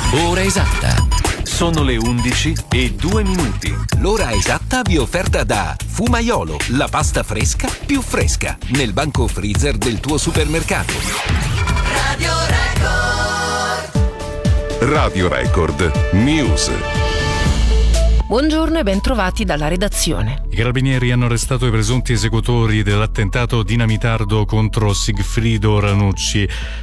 Ora esatta. Sono le 11:02. L'ora esatta vi è offerta da Fumaiolo, la pasta fresca più fresca, nel banco freezer del tuo supermercato. Radio Record. Radio Record News. Buongiorno e ben trovati dalla redazione. I carabinieri hanno arrestato i presunti esecutori dell'attentato dinamitardo contro Sigfrido Ranucci.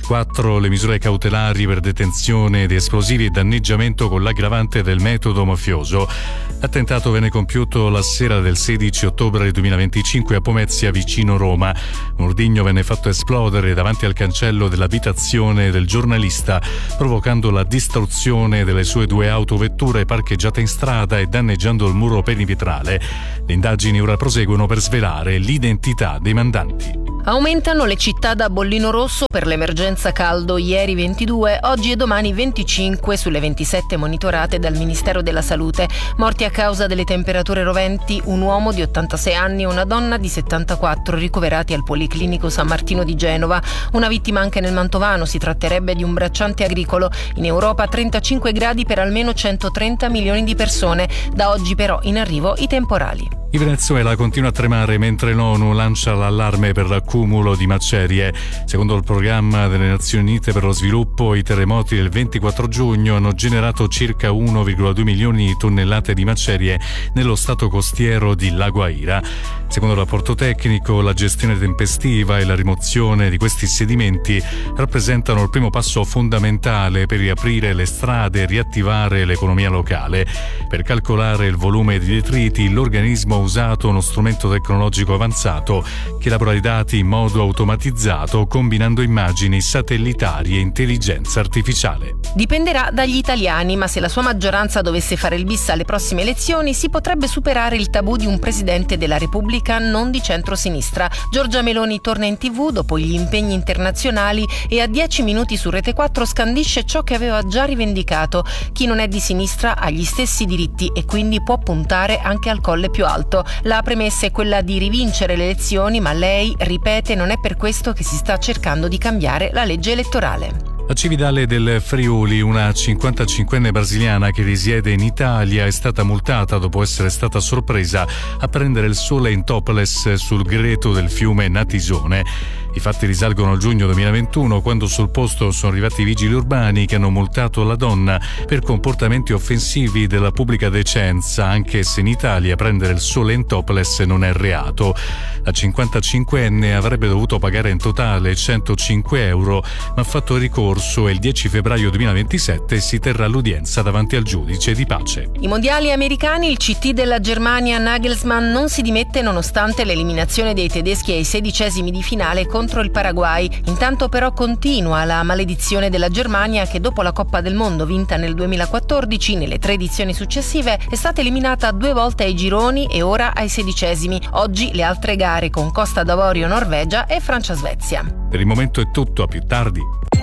4 le misure cautelari per detenzione di esplosivi e danneggiamento con l'aggravante del metodo mafioso. L'attentato venne compiuto la sera del 16 ottobre 2025 a Pomezia, vicino Roma. Un ordigno venne fatto esplodere davanti al cancello dell'abitazione del giornalista, provocando la distruzione delle sue 2 autovetture parcheggiate in strada e danneggiando il muro perimetrale. Le indagini ora proseguono per svelare l'identità dei mandanti. Aumentano le città da bollino rosso per l'emergenza caldo, ieri 22, oggi e domani 25 sulle 27 monitorate dal Ministero della Salute. Morti a causa delle temperature roventi, un uomo di 86 anni e una donna di 74 ricoverati al Policlinico San Martino di Genova. Una vittima anche nel Mantovano, si tratterebbe di un bracciante agricolo. In Europa 35 gradi per almeno 130 milioni di persone. Da oggi però in arrivo i temporali. Il Venezuela continua a tremare mentre l'ONU lancia l'allarme per l'accumulo di macerie. Secondo il programma delle Nazioni Unite per lo sviluppo, i terremoti del 24 giugno hanno generato circa 1,2 milioni di tonnellate di macerie nello stato costiero di La Guaira. Secondo il rapporto tecnico, la gestione tempestiva e la rimozione di questi sedimenti rappresentano il primo passo fondamentale per riaprire le strade e riattivare l'economia locale. Per calcolare il volume di detriti, l'organismo ha usato uno strumento tecnologico avanzato che elabora i dati in modo automatizzato, combinando immagini satellitari e intelligenza artificiale. Dipenderà dagli italiani, ma se la sua maggioranza dovesse fare il bis alle prossime elezioni, si potrebbe superare il tabù di un presidente della Repubblica non di centrosinistra. Giorgia Meloni torna in TV dopo gli impegni internazionali e a 10 minuti su Rete 4 scandisce ciò che aveva già rivendicato: chi non è di sinistra ha gli stessi diritti e quindi può puntare anche al colle più alto. La premessa è quella di rivincere le elezioni, ma lei ripete non è per questo che si sta cercando di cambiare la legge elettorale. A Cividale del Friuli, una 55enne brasiliana che risiede in Italia è stata multata dopo essere stata sorpresa a prendere il sole in topless sul greto del fiume Natisone. I fatti risalgono al giugno 2021, quando sul posto sono arrivati i vigili urbani che hanno multato la donna per comportamenti offensivi della pubblica decenza, anche se in Italia prendere il sole in topless non è reato. La 55enne avrebbe dovuto pagare in totale 105 euro, ma ha fatto ricorso e il 10 febbraio 2027 si terrà l'udienza davanti al giudice di pace. I mondiali americani, il CT della Germania Nagelsmann non si dimette nonostante l'eliminazione dei tedeschi ai 16esimi di finale contro il Paraguay. Intanto però continua la maledizione della Germania che dopo la Coppa del Mondo vinta nel 2014, nelle 3 edizioni successive è stata eliminata 2 volte ai gironi e ora ai 16esimi. Oggi le altre gare con Costa d'Avorio Norvegia e Francia-Svezia. Per il momento è tutto, a più tardi.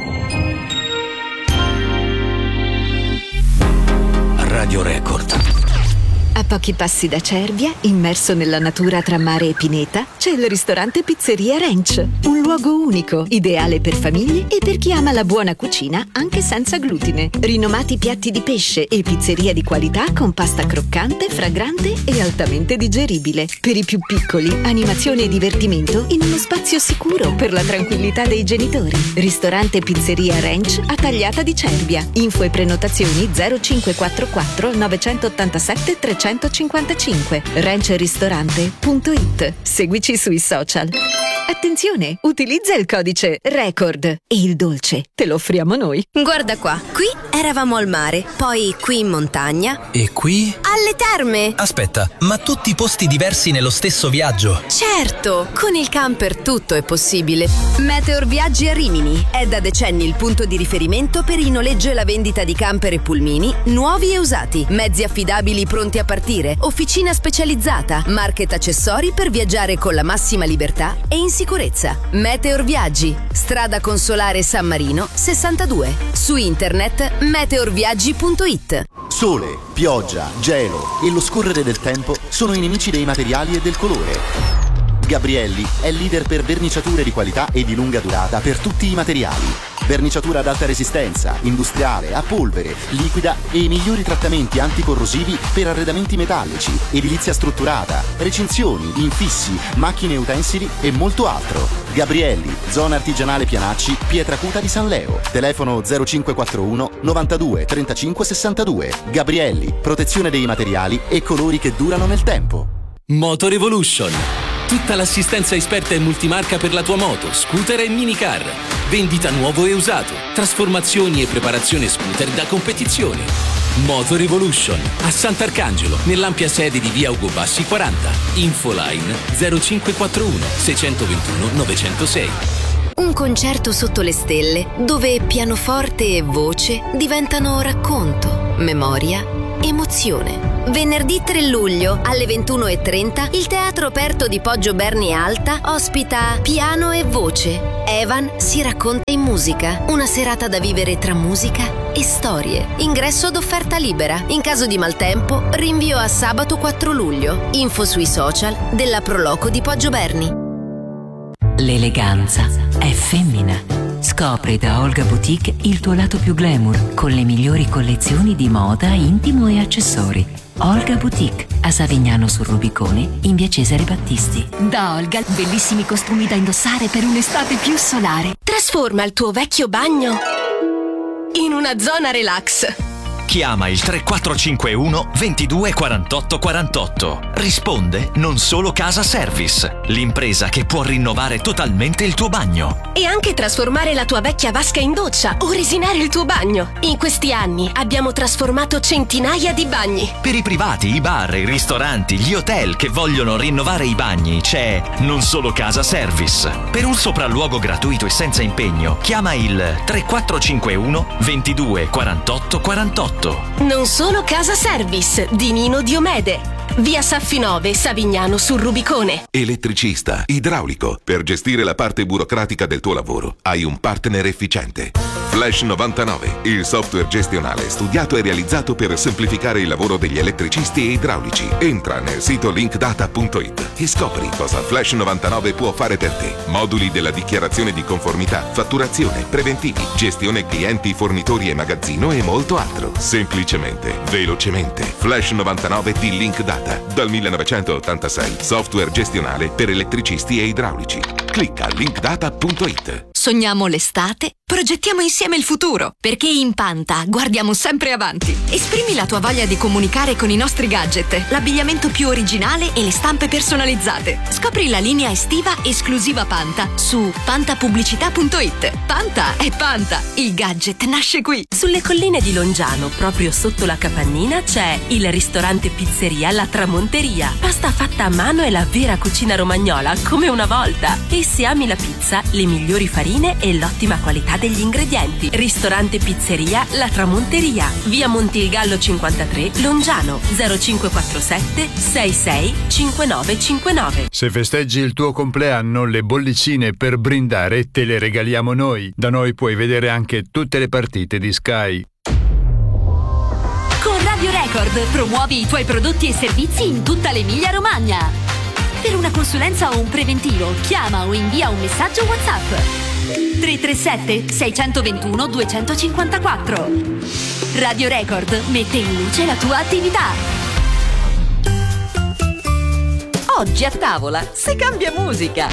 Radio Record. A pochi passi da Cervia, immerso nella natura tra mare e pineta, c'è il ristorante Pizzeria Ranch. Un luogo unico, ideale per famiglie e per chi ama la buona cucina anche senza glutine. Rinomati piatti di pesce e pizzeria di qualità con pasta croccante, fragrante e altamente digeribile. Per i più piccoli, animazione e divertimento in uno spazio sicuro per la tranquillità dei genitori. Ristorante Pizzeria Ranch a Tagliata di Cervia. Info e prenotazioni 0544 987 355. ranchristorante.it. Seguici sui social. Attenzione, utilizza il codice RECORD e il dolce te lo offriamo noi. Guarda qua, qui eravamo al mare, poi qui in montagna. E qui? Alle terme! Aspetta, ma tutti posti diversi nello stesso viaggio? Certo, con il camper tutto è possibile. Meteor Viaggi a Rimini è da decenni il punto di riferimento per il noleggio e la vendita di camper e pulmini nuovi e usati, mezzi affidabili pronti a partire, officina specializzata, market accessori per viaggiare con la massima libertà e in sicurezza. Meteor Viaggi, strada Consolare San Marino 62. Su internet meteorviaggi.it. Sole, pioggia, gelo e lo scorrere del tempo sono i nemici dei materiali e del colore. Gabrielli è leader per verniciature di qualità e di lunga durata per tutti i materiali. Verniciatura ad alta resistenza, industriale, a polvere, liquida e i migliori trattamenti anticorrosivi per arredamenti metallici, edilizia strutturata, recinzioni, infissi, macchine e utensili e molto altro. Gabrielli, zona artigianale Pianacci, Pietracuta di San Leo. Telefono 0541 92 35 62. Gabrielli, protezione dei materiali e colori che durano nel tempo. Moto Revolution. Tutta l'assistenza esperta e multimarca per la tua moto, scooter e minicar. Vendita nuovo e usato. Trasformazioni e preparazione scooter da competizione. Moto Revolution a Sant'Arcangelo, nell'ampia sede di via Ugo Bassi 40. Infoline 0541 621 906. Un concerto sotto le stelle, dove pianoforte e voce diventano racconto, memoria, emozione. Venerdì 3 luglio alle 21:30 il Teatro Aperto di Poggio Berni Alta ospita Piano e Voce. Evan si racconta in musica. Una serata da vivere tra musica e storie. Ingresso ad offerta libera. In caso di maltempo, rinvio a sabato 4 luglio. Info sui social della Proloco di Poggio Berni. L'eleganza è femmina. Scopri da Olga Boutique il tuo lato più glamour con le migliori collezioni di moda, intimo e accessori. Olga Boutique, a Savignano sul Rubicone, in via Cesare Battisti. Da Olga, bellissimi costumi da indossare per un'estate più solare. Trasforma il tuo vecchio bagno in una zona relax. Chiama il 3451 22 48 48. Risponde Non Solo Casa Service, l'impresa che può rinnovare totalmente il tuo bagno. E anche trasformare la tua vecchia vasca in doccia o resinare il tuo bagno. In questi anni abbiamo trasformato centinaia di bagni. Per i privati, i bar, i ristoranti, gli hotel che vogliono rinnovare i bagni c'è Non Solo Casa Service. Per un sopralluogo gratuito e senza impegno, chiama il 3451 22 48 48. Non Solo Casa Service di Nino Diomede. Via Saffinove, Savignano sul Rubicone. Elettricista, idraulico. Per gestire la parte burocratica del tuo lavoro hai un partner efficiente. Flash 99, il software gestionale studiato e realizzato per semplificare il lavoro degli elettricisti e idraulici. Entra nel sito linkdata.it e scopri cosa Flash 99 può fare per te. Moduli della dichiarazione di conformità, fatturazione, preventivi, gestione clienti, fornitori e magazzino e molto altro. Semplicemente, velocemente. Flash 99 di Linkdata. Dal 1986, software gestionale per elettricisti e idraulici. Clicca linkdata.it. Sogniamo l'estate? Progettiamo insieme il futuro, perché in Panta guardiamo sempre avanti. Esprimi la tua voglia di comunicare con i nostri gadget, l'abbigliamento più originale e le stampe personalizzate. Scopri la linea estiva esclusiva Panta su pantapubblicità.it. Panta è Panta, il gadget nasce qui. Sulle colline di Longiano, proprio sotto la Capannina, c'è il ristorante pizzeria La Tramonteria. Pasta fatta a mano e la vera cucina romagnola come una volta. E se ami la pizza, le migliori farine e l'ottima qualità degli ingredienti. Ristorante pizzeria La Tramonteria, via Montilgallo 53, Longiano, 0547 66 5959. Se festeggi il tuo compleanno, le bollicine per brindare te le regaliamo noi. Da noi puoi vedere anche tutte le partite di Sky. Con Radio Record promuovi i tuoi prodotti e servizi in tutta l'Emilia-Romagna. Per una consulenza o un preventivo, chiama o invia un messaggio WhatsApp 337 621 254. Radio Record mette in luce la tua attività. Oggi a tavola si cambia musica.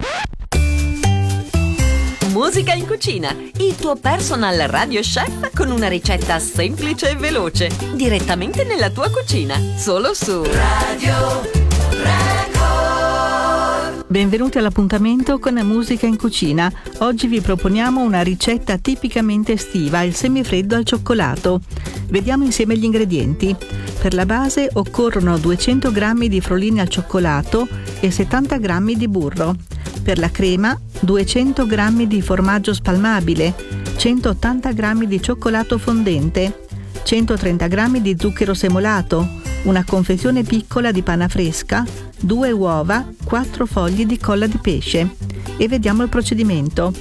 Musica in cucina, il tuo personal radio chef con una ricetta semplice e veloce, direttamente nella tua cucina, solo su Radio Record. Benvenuti all'appuntamento con Musica in cucina. Oggi vi proponiamo una ricetta tipicamente estiva, il semifreddo al cioccolato. Vediamo insieme gli ingredienti. Per la base occorrono 200 g di frollini al cioccolato e 70 g di burro. Per la crema 200 g di formaggio spalmabile, 180 g di cioccolato fondente, 130 g di zucchero semolato, una confezione piccola di panna fresca, 2 uova, 4 fogli di colla di pesce. E vediamo il procedimento.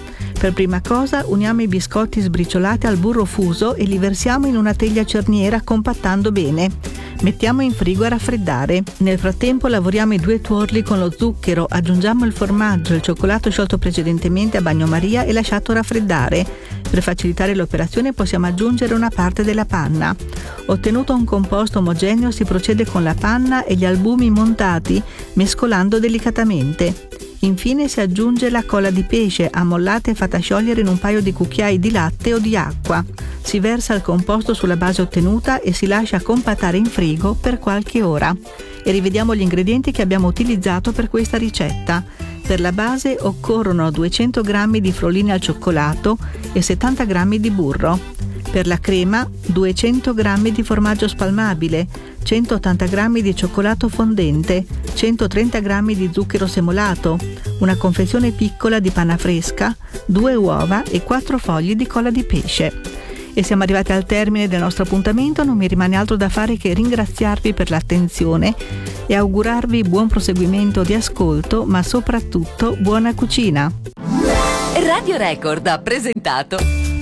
Per prima cosa uniamo i biscotti sbriciolati al burro fuso e li versiamo in una teglia cerniera compattando bene. Mettiamo in frigo a raffreddare. Nel frattempo lavoriamo i 2 tuorli con lo zucchero, aggiungiamo il formaggio e il cioccolato sciolto precedentemente a bagnomaria e lasciato raffreddare. Per facilitare l'operazione possiamo aggiungere una parte della panna. Ottenuto un composto omogeneo si procede con la panna e gli albumi montati, mescolando delicatamente. Infine si aggiunge la colla di pesce ammollata e fatta sciogliere in un paio di cucchiai di latte o di acqua. Si versa il composto sulla base ottenuta e si lascia compattare in frigo per qualche ora. E rivediamo gli ingredienti che abbiamo utilizzato per questa ricetta. Per la base occorrono 200 g di froline al cioccolato e 70 g di burro. Per la crema 200 g di formaggio spalmabile, 180 g di cioccolato fondente, 130 g di zucchero semolato, una confezione piccola di panna fresca, 2 uova e 4 fogli di colla di pesce. E siamo arrivati al termine del nostro appuntamento, non mi rimane altro da fare che ringraziarvi per l'attenzione e augurarvi buon proseguimento di ascolto, ma soprattutto buona cucina. Radio Record ha presentato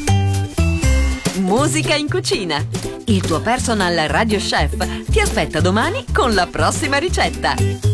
Musica in cucina. Il tuo personal radio chef ti aspetta domani con la prossima ricetta.